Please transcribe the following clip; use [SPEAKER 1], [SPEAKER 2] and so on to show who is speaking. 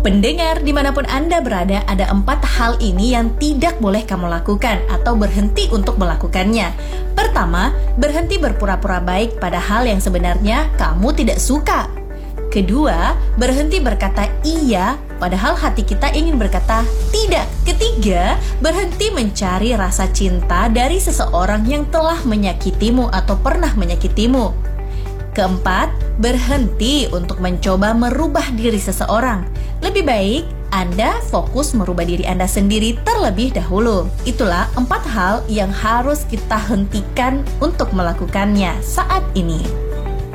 [SPEAKER 1] Pendengar, dimanapun Anda berada, ada 4 hal ini yang tidak boleh kamu lakukan atau berhenti untuk melakukannya. Pertama, berhenti berpura-pura baik pada hal yang sebenarnya kamu tidak suka. Kedua, berhenti berkata iya padahal hati kita ingin berkata tidak. Ketiga, berhenti mencari rasa cinta dari seseorang yang telah menyakitimu atau pernah menyakitimu. Keempat, berhenti untuk mencoba merubah diri seseorang. Lebih baik Anda fokus merubah diri Anda sendiri terlebih dahulu. Itulah 4 hal yang harus kita hentikan untuk melakukannya saat ini.